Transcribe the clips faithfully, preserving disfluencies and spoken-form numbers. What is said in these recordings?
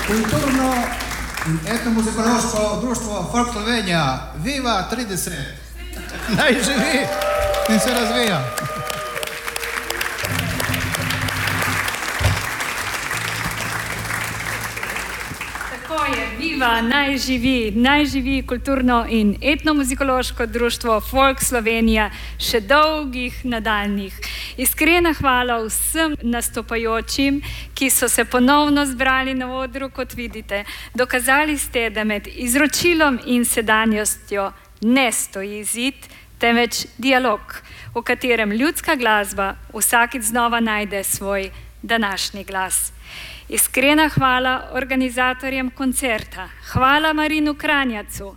Kulturno in etnomuzikološko društvo Folk Slovenija. Viva trideset! Naj živi in se razvija. Tako je, viva, naj živi, naj živi kulturno in etnomuzikološko društvo Folk Slovenija še dolgih nadaljnjih. Iskrena hvala vsem nastopajočim, ki so se ponovno zbrali na odru, kot vidite. Dokazali ste, da med izročilom in sedanjostjo ne stoji zid, temveč dialog, v katerem ljudska glasba vsakič znova najde svoj današnji glas. Iskrena hvala organizatorjem koncerta. Hvala Marinu Kranjacu.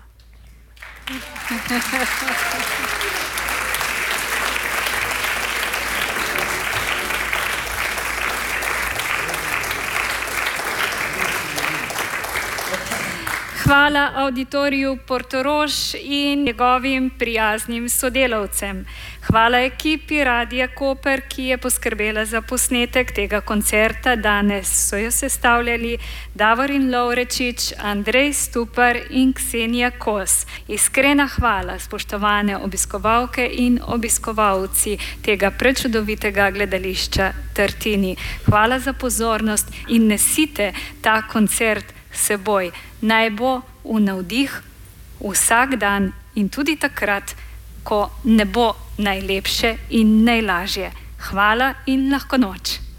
Hvala auditoriju Portorož in njegovim prijaznim sodelavcem. Hvala ekipi Radia Koper, ki je poskrbela za posnetek tega koncerta. Danes so jo sestavljali Davorin Lovrečič, Andrej Stupar in Ksenija Kos. Iskrena hvala, spoštovane obiskovalke in obiskovalci tega prečudovitega gledališča Tartini. Hvala za pozornost in nesite ta koncert seboj. Naj bo v navdih vsak dan in tudi takrat, ko ne bo najlepše in najlažje. Hvala in lahko noč.